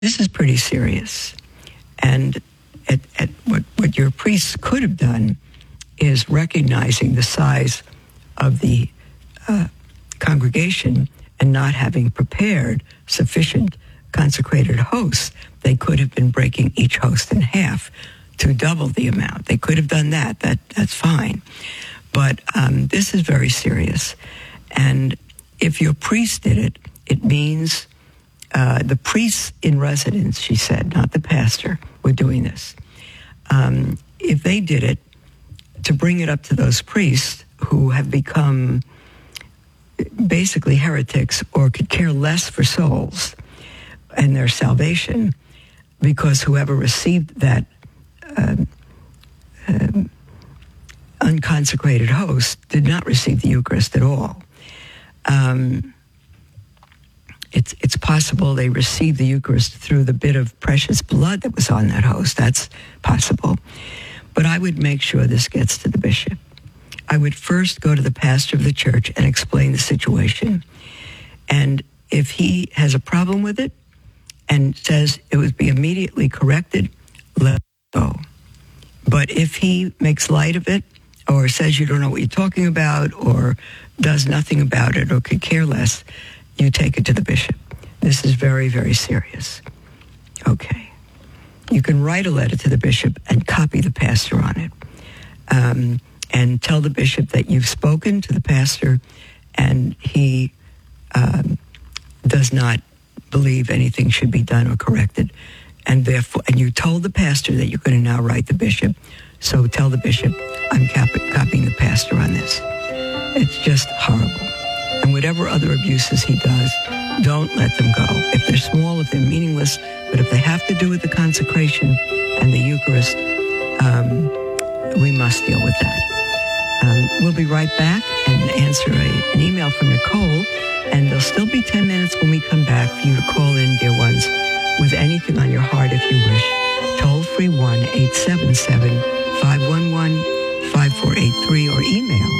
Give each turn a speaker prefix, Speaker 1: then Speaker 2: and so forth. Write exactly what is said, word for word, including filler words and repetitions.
Speaker 1: This is pretty serious. And at, at what, what your priests could have done is recognizing the size of the uh, congregation and not having prepared sufficient consecrated hosts, they could have been breaking each host in half to double the amount. They could have done that. That that's fine. But um, this is very serious. And if your priest did it, it means uh, the priests in residence, she said, not the pastor, were doing this. Um, if they did it, to bring it up to those priests who have become basically heretics or could care less for souls and their salvation, because whoever received that um, um, unconsecrated host did not receive the Eucharist at all. Um, it's it's possible they received the Eucharist through the bit of precious blood that was on that host. That's possible. But I would make sure this gets to the bishop. I would first go to the pastor of the church and explain the situation. And if he has a problem with it and says it would be immediately corrected, let it go. But if he makes light of it or says you don't know what you're talking about or does nothing about it or could care less, you take it to the bishop. This is very, very serious. Okay. You can write a letter to the bishop and copy the pastor on it. Um, and tell the bishop that you've spoken to the pastor and he um, does not believe anything should be done or corrected. And therefore, and you told the pastor that you're going to now write the bishop. So tell the bishop, I'm cap- copying the pastor on this. It's just horrible. And whatever other abuses he does, don't let them go. If they're small, if they're meaningless, but if they have to do with the consecration and the Eucharist, um, we must deal with that. Um, we'll be right back and answer a, an email from Nicole, and there'll still be ten minutes when we come back for you to call in, dear ones, with anything on your heart if you wish. Toll free one eight seven seven, five one one, five four eight three or email